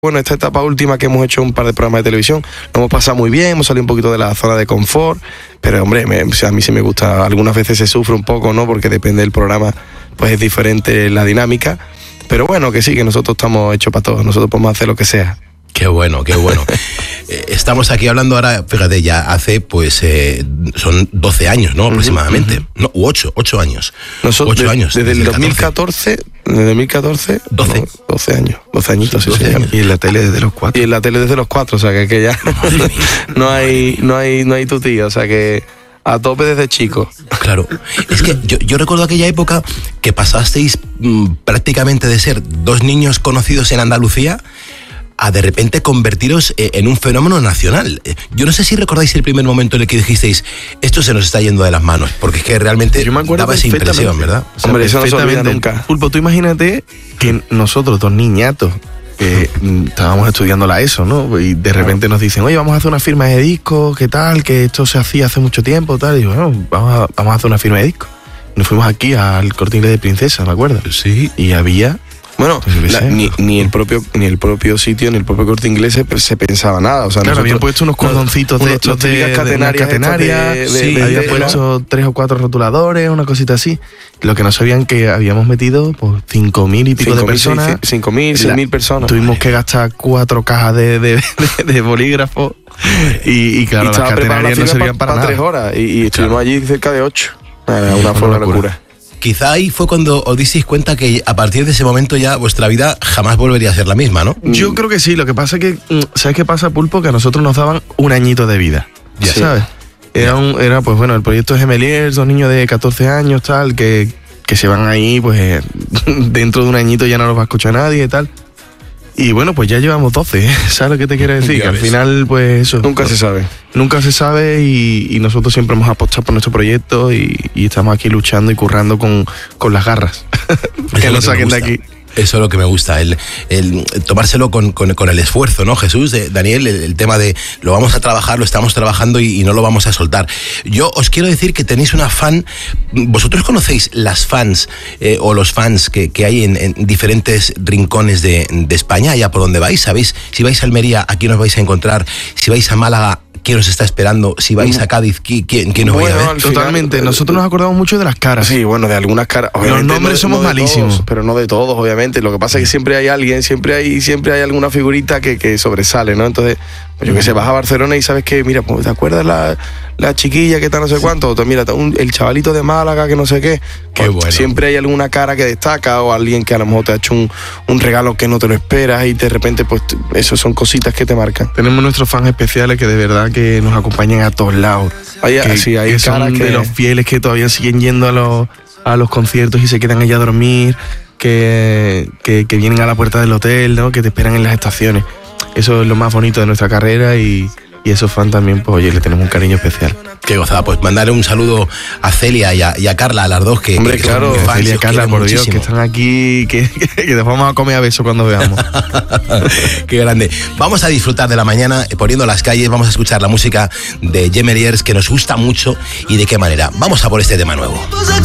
Bueno, esta etapa última que hemos hecho un par de programas de televisión, lo hemos pasado muy bien, hemos salido un poquito de la zona de confort, pero hombre, a mí sí me gusta, algunas veces se sufre un poco, ¿no? Porque depende del programa, pues es diferente la dinámica, pero bueno, que sí, que nosotros estamos hechos para todo, nosotros podemos hacer lo que sea. Qué bueno, qué bueno. Estamos aquí hablando ahora, fíjate, ya hace, pues, son 12 años, ¿no? Aproximadamente. No, 8 años. Nosotros, 8 años. Desde el 2014, 12. No, 12 años. 12 añitos, 12 sí, años. Y en la tele desde los 4. Y en la tele desde los 4, o sea que ya no hay tu tío, o sea que a tope desde chico. Claro, es que yo recuerdo aquella época que pasasteis prácticamente de ser dos niños conocidos en Andalucía a de repente convertiros en un fenómeno nacional. Yo no sé si recordáis el primer momento en el que dijisteis, esto se nos está yendo de las manos, porque es que realmente yo me acuerdo daba esa impresión, ¿verdad? O sea, hombre, eso no se olvida nunca. Pulpo, tú imagínate que nosotros, dos niñatos, estábamos estudiando la ESO, ¿no? Y de repente nos dicen, oye, vamos a hacer una firma de discos, ¿qué tal? Que esto se hacía hace mucho tiempo, tal. Y digo, bueno, vamos a hacer una firma de discos. Nos fuimos aquí al Corte Inglés de Princesa, ¿me acuerdas? Sí. Y había... Bueno, ni el propio sitio, ni el propio Corte Inglés se pensaba nada. O sea, claro, habían puesto unos cordoncitos de estos de catenarias, sí, había puesto 3 o 4 rotuladores, una cosita así. Lo que no sabían que habíamos metido pues 5.000 y pico de personas. 5.000, 6.000 personas. Tuvimos que gastar 4 cajas de bolígrafos y claro, las catenarias no servían para nada. 3 horas y estuvimos allí cerca de 8. Una forma locura. Quizá ahí fue cuando os disteis cuenta que a partir de ese momento ya vuestra vida jamás volvería a ser la misma, ¿no? Yo creo que sí, lo que pasa es que, ¿sabes qué pasa, Pulpo? Que a nosotros nos daban un añito de vida, ya, ¿sabes? Sí. Era pues bueno, el proyecto Gemeliers, 2 niños de 14 años, tal, que se van ahí, pues dentro de un añito ya no los va a escuchar nadie y tal. Y bueno, pues ya llevamos 12, ¿sabes lo que te quiero decir? Que al final, pues eso. Nunca se sabe. Nunca se sabe y nosotros siempre hemos apostado por nuestro proyecto y estamos aquí luchando y currando con las garras. Que nos saquen de aquí. Eso es lo que me gusta, el tomárselo con el esfuerzo, ¿no, Jesús? Daniel, el tema de lo vamos a trabajar, lo estamos trabajando y no lo vamos a soltar. Yo os quiero decir que tenéis una fan, ¿vosotros conocéis las fans o los fans que hay en diferentes rincones de España, allá por donde vais? ¿Sabéis? Si vais a Almería, aquí nos vais a encontrar. Si vais a Málaga, ¿quién os está esperando? Si vais a Cádiz, ¿quién os va a ver? Totalmente, nosotros nos acordamos mucho de las caras. Sí, bueno, de algunas caras. Los nombres somos malísimos. Todos, pero no de todos, obviamente. Lo que pasa es que siempre hay alguien, siempre hay alguna figurita que sobresale, ¿no? Entonces, pues yo que sé, vas a Barcelona y sabes que, mira, pues, ¿te acuerdas la chiquilla que está no sé cuánto? O mira, el chavalito de Málaga que no sé qué. Qué bueno. Siempre hay alguna cara que destaca o alguien que a lo mejor te ha hecho un regalo que no te lo esperas y de repente, pues, eso son cositas que te marcan. Tenemos nuestros fans especiales que de verdad que nos acompañan a todos lados. Hay que son de los fieles que todavía siguen yendo a los conciertos y se quedan allá a dormir, que vienen a la puerta del hotel, ¿no? Que te esperan en las estaciones. Eso es lo más bonito de nuestra carrera y esos fans también, pues oye, le tenemos un cariño especial. Qué gozada, pues mandarle un saludo a Celia y a Carla, a las dos que... Hombre, claro, Celia y Carla, por Dios, que están aquí, que nos vamos a comer a besos cuando veamos. Qué grande. Vamos a disfrutar de la mañana poniendo las calles, vamos a escuchar la música de Gemeliers que nos gusta mucho y de qué manera. Vamos a por este tema nuevo.